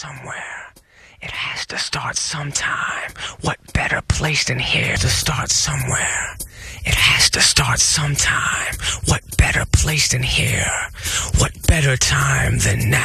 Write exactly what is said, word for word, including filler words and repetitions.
somewhere. It has to start sometime. What better place than here to start somewhere? It has to start sometime. What better place than here? What better time than now?